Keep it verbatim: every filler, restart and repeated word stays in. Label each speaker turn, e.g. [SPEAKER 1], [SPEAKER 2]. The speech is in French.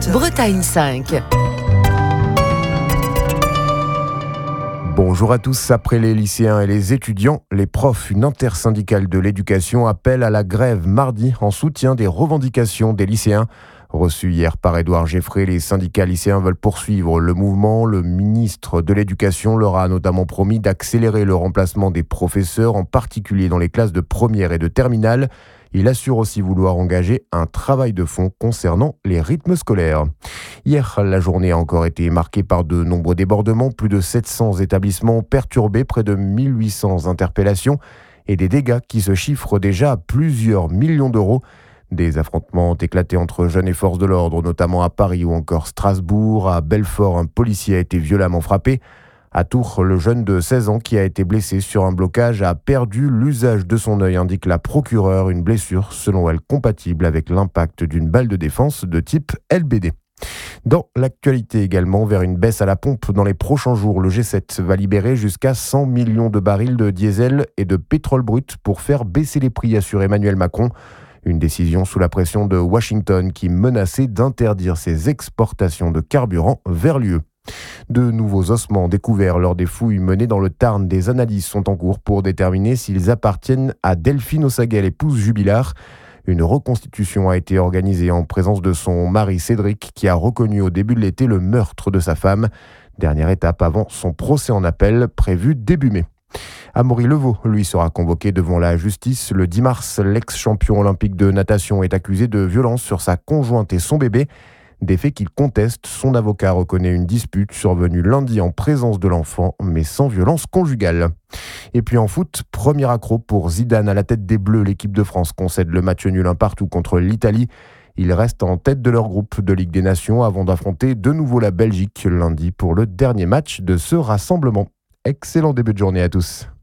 [SPEAKER 1] Bretagne cinq.
[SPEAKER 2] Bonjour à tous. Après les lycéens et les étudiants, les profs, une intersyndicale de l'éducation appelle à la grève mardi en soutien des revendications des lycéens. Reçus hier par Édouard Geffrey, les syndicats lycéens veulent poursuivre le mouvement. Le ministre de l'Éducation leur a notamment promis d'accélérer le remplacement des professeurs, en particulier dans les classes de première et de terminale. Il assure aussi vouloir engager un travail de fond concernant les rythmes scolaires. Hier, la journée a encore été marquée par de nombreux débordements, plus de sept cents établissements perturbés, près de mille huit cents interpellations et des dégâts qui se chiffrent déjà à plusieurs millions d'euros. Des affrontements ont éclaté entre jeunes et forces de l'ordre, notamment à Paris ou encore Strasbourg. À Belfort, un policier a été violemment frappé. À Tours, le jeune de seize ans qui a été blessé sur un blocage a perdu l'usage de son œil, indique la procureure, une blessure selon elle compatible avec l'impact d'une balle de défense de type L B D. Dans l'actualité également, vers une baisse à la pompe dans les prochains jours, le G sept va libérer jusqu'à cent millions de barils de diesel et de pétrole brut pour faire baisser les prix, assure Emmanuel Macron. Une décision sous la pression de Washington qui menaçait d'interdire ses exportations de carburant vers l'U E. De nouveaux ossements découverts lors des fouilles menées dans le Tarn. Des analyses sont en cours pour déterminer s'ils appartiennent à Delphine Ossaguel, épouse Jubilard. Une reconstitution a été organisée en présence de son mari Cédric, qui a reconnu au début de l'été le meurtre de sa femme. Dernière étape avant son procès en appel prévu début mai. Amaury Levaux, lui, sera convoqué devant la justice le dix mars. L'ex-champion olympique de natation est accusé de violence sur sa conjointe et son bébé. Des faits qu'il conteste. Son avocat reconnaît une dispute survenue lundi en présence de l'enfant, mais sans violence conjugale. Et puis en foot, premier accro pour Zidane à la tête des Bleus. L'équipe de France concède le match nul un partout contre l'Italie. Ils restent en tête de leur groupe de Ligue des Nations avant d'affronter de nouveau la Belgique lundi pour le dernier match de ce rassemblement. Excellent début de journée à tous.